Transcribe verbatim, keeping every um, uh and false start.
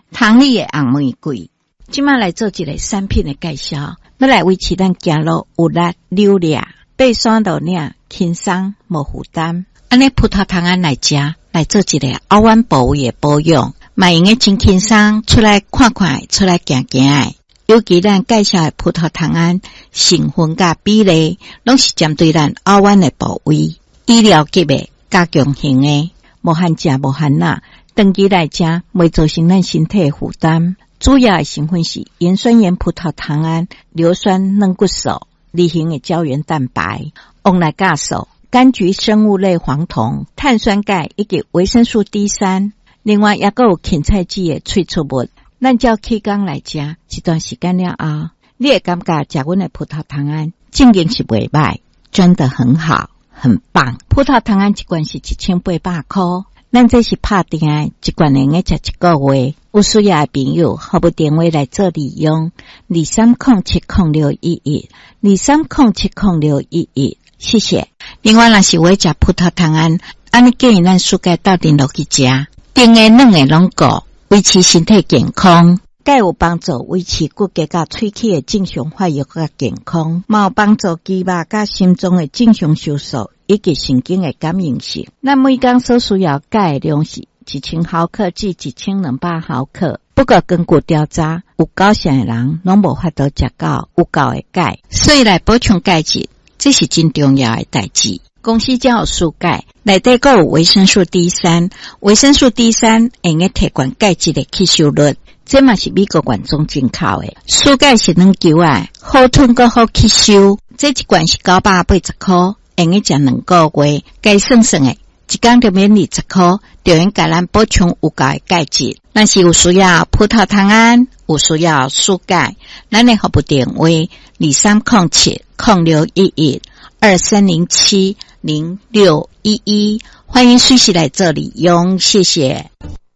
糖里的红玫瑰。今麦来做一个产品的介绍，要来维持咱走路有力溜力，爬山路岭轻松无负担。安尼葡萄糖胺来食，来做一个凹弯部位的保养，嘛用个真轻松，出来看看，出来行行的。尤其咱介绍的葡萄糖胺成分甲比例，拢是针对咱凹弯的部位，医疗级的、加强型的，无限食无限钠，长期来食，袂造成咱身体负担。主要的成分是盐酸盐葡萄糖胺、硫酸软骨素、离型的胶原蛋白、翁来酵素、柑橘生物类黄酮、碳酸钙以及维生素 D 三。另外也有芹菜籽的萃取物。咱照起工来食，一段时间了后，你会感觉食阮的葡萄糖胺正经是袂歹，真的很好，很棒。葡萄糖胺一罐是一千八百块，咱这是拍定的，一罐能够食一个月。有需要的朋友，号码电话来做利用：二三零七零六一一，二三零七零六一一。谢谢。另外，若是要食葡萄糖胺，安尼建议咱暑假斗阵落去食，定的软的拢顾。维持身体健康，钙有帮助维持骨骼甲喙齿的正常发育甲健康，嘛有帮助肌肉甲心脏的正常收缩以及神经的感应性。咱每天所需要钙的量是一千毫克至一千两百毫克。不过根据调查，有九成的人拢无法度食到有够的钙，所以来补充钙质，这是真重要的代志。公司才有输钙，内底还有维生素 D 三，维生素 D 三会用提高钙质的吸收率，这嘛是美国原装进口的。输钙是两球啊，好吞ក៏好吸收，这一罐是九百八十块，用个食两个月，该算算的，一天就免二十块，就用给咱补充有够的钙质。咱是有需要葡萄糖胺，有需要输钙，咱的号码电话二三零七零六一一二三零七零六一一，欢迎随时来这里用，谢谢。